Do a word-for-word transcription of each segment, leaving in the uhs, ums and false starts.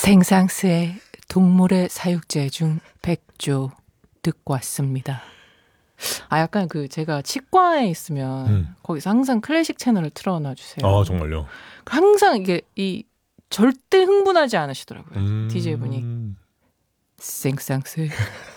생상스의 동물의 사육제 중 백조 듣고 왔습니다. 아 약간 그 제가 치과에 있으면 음. 거기서 항상 클래식 채널을 틀어놔 주세요. 아 정말요? 항상 이게 이 절대 흥분하지 않으시더라고요. 음. 디제이분이 생상스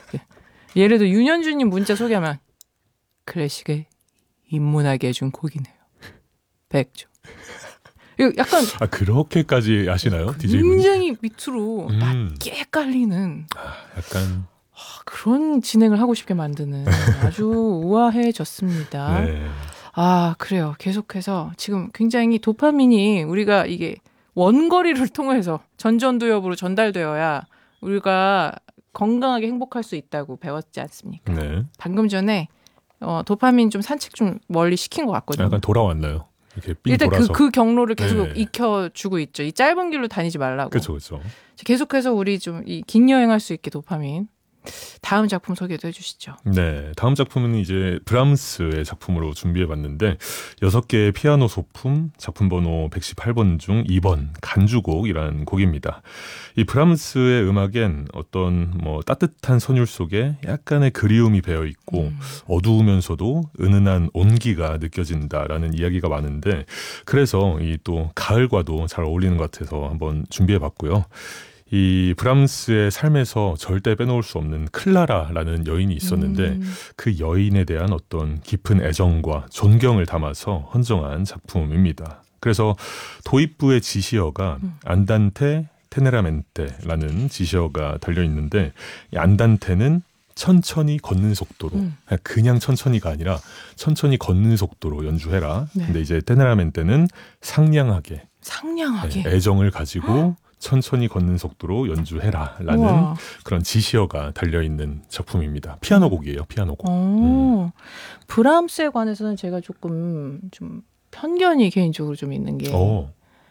예를 들어 윤현주님 문자 소개하면 클래식에 입문하게 해준 곡이네요. 백조. 이거 약간 아 그렇게까지 하시나요? 디제이분이? 굉장히 밑으로 음. 낮게 깔리는 아, 약간 아, 그런 진행을 하고 싶게 만드는 아주 우아해졌습니다. 네. 아 그래요. 계속해서 지금 굉장히 도파민이 우리가 이게 원거리를 통해서 전전두엽으로 전달되어야 우리가 건강하게 행복할 수 있다고 배웠지 않습니까? 네. 방금 전에 어, 도파민 좀 산책 좀 멀리 시킨 것 같거든요. 약간 돌아왔나요? 이렇게 삥 일단 돌아서. 그, 그 경로를 계속 네. 익혀주고 있죠. 이 짧은 길로 다니지 말라고. 그렇죠, 그렇죠. 계속해서 우리 좀 이 긴 여행할 수 있게 도파민. 다음 작품 소개도 해주시죠. 네, 다음 작품은 이제 브람스의 작품으로 준비해봤는데 여섯 개의 피아노 소품, 작품 번호 백십팔 번 중 이 번 간주곡이라는 곡입니다. 이 브람스의 음악엔 어떤 뭐 따뜻한 선율 속에 약간의 그리움이 배어 있고 음. 어두우면서도 은은한 온기가 느껴진다라는 이야기가 많은데 그래서 이 또 가을과도 잘 어울리는 것 같아서 한번 준비해봤고요. 이 브람스의 삶에서 절대 빼놓을 수 없는 클라라라는 여인이 있었는데 음. 그 여인에 대한 어떤 깊은 애정과 존경을 담아서 헌정한 작품입니다. 그래서 도입부의 지시어가 음. 안단테 테네라멘테라는 지시어가 달려있는데 이 안단테는 천천히 걷는 속도로 음. 그냥 천천히가 아니라 천천히 걷는 속도로 연주해라. 네. 근데 이제 테네라멘테는 상냥하게 상냥하게 네, 애정을 가지고 헉? 천천히 걷는 속도로 연주해라라는 우와. 그런 지시어가 달려있는 작품입니다. 피아노 곡이에요. 피아노 곡. 음. 브람스에 관해서는 제가 조금 좀 편견이 개인적으로 좀 있는 게 오.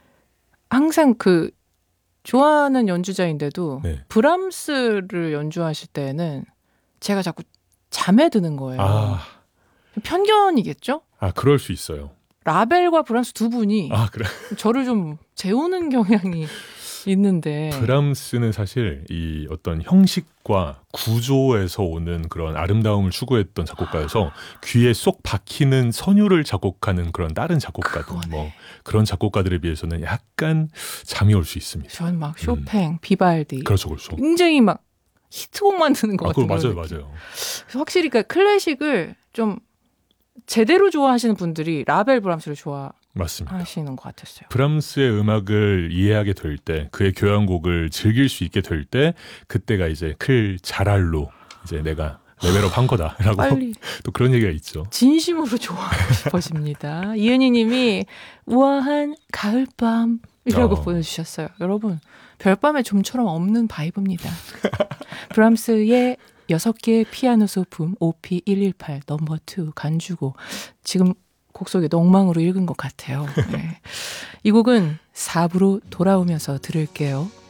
항상 그 좋아하는 연주자인데도 네. 브람스를 연주하실 때는 제가 자꾸 잠에 드는 거예요. 아. 편견이겠죠? 아, 그럴 수 있어요. 라벨과 브람스 두 분이 아, 그래? 저를 좀 재우는 경향이 있는데 브람스는 사실 이 어떤 형식과 구조에서 오는 그런 아름다움을 추구했던 작곡가여서 귀에 쏙 박히는 선율을 작곡하는 그런 다른 작곡가들 그거네. 뭐 그런 작곡가들에 비해서는 약간 잠이 올 수 있습니다. 전 막 쇼팽, 음. 비발디 그렇죠, 그렇죠. 굉장히 막 히트곡 만드는 것 아, 같은 맞아요, 느낌. 맞아요. 그래서 확실히 그러니까 클래식을 좀 제대로 좋아하시는 분들이 라벨 브람스를 좋아. 맞습니다. 하시는 것 같았어요. 브람스의 음악을 이해하게 될 때, 그의 교향곡을 즐길 수 있게 될 때, 그때가 이제 클 자랄로 이제 내가 레벨업 한 거다라고 빨리. 또 그런 얘기가 있죠. 진심으로 좋아하고 싶어집니다. 이은희님이 우아한 가을밤이라고 어. 보내주셨어요. 여러분 별밤의 좀처럼 없는 바이브입니다. 브람스의 여섯 개의 피아노 소품 오피 백십팔 넘버 투 간주곡 지금 곡 속에 엉망으로 읽은 것 같아요. 네. 이 곡은 사 부로 돌아오면서 들을게요.